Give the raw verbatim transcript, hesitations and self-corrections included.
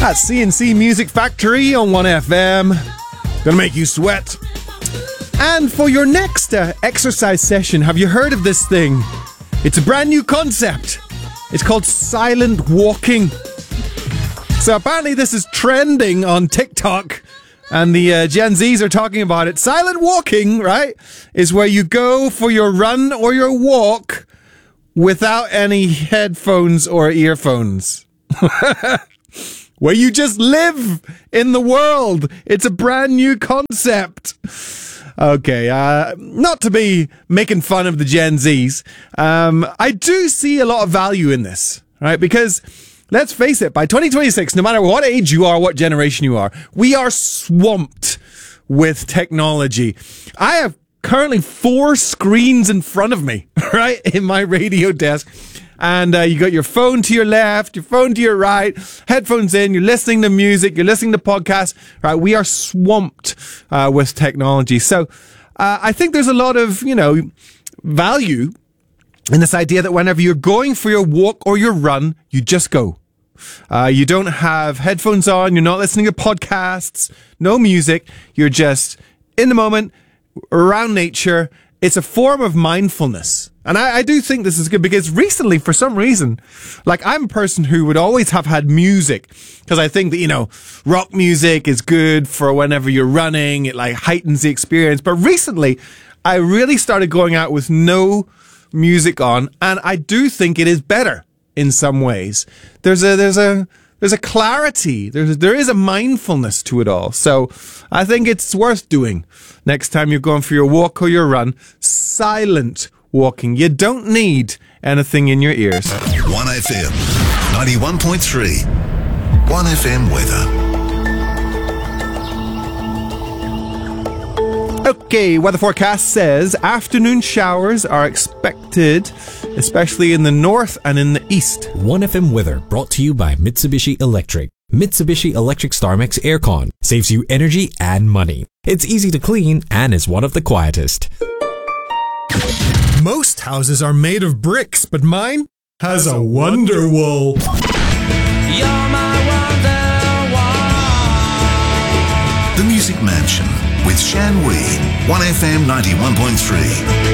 That's C N C Music Factory on one F M. Gonna make you sweat. And for your next uh, exercise session, have you heard of this thing? It's a brand new concept. It's called silent walking. So apparently this is trending on TikTok, and the uh, Gen Zs are talking about it. Silent walking, right, is where you go for your run or your walk without any headphones or earphones. Where you just live in the world. It's a brand new concept. Okay, uh, not to be making fun of the Gen Zs, um, I do see a lot of value in this, right? Because, let's face it, by twenty twenty-six, no matter what age you are, what generation you are, we are swamped with technology. I have currently four screens in front of me, right, in my radio desk. And uh, you got your phone to your left, your phone to your right, headphones in, you're listening to music, you're listening to podcasts, right? We are swamped uh, with technology. So uh, I think there's a lot of, you know, value in this idea that whenever you're going for your walk or your run, you just go. Uh, you don't have headphones on, you're not listening to podcasts, no music, you're just in the moment, around nature. It's a form of mindfulness. And I, I do think this is good because recently, for some reason, like I'm a person who would always have had music because I think that, you know, rock music is good for whenever you're running. It like heightens the experience. But recently, I really started going out with no music on, and I do think it is better in some ways. There's a, there's a, there's a clarity. There's, there is a mindfulness to it all. So I think it's worth doing next time you're going for your walk or your run. Silent walking. You don't need anything in your ears. one F M, ninety-one point three. one F M weather. Okay, weather forecast says afternoon showers are expected, especially in the north and in the east. one F M weather brought to you by Mitsubishi Electric. Mitsubishi Electric StarMax Aircon saves you energy and money. It's easy to clean and is one of the quietest. Most houses are made of bricks, but mine has a wonder wall. You're my wonder wall. The Music Mansion with Shan Wee, one F M ninety-one point three.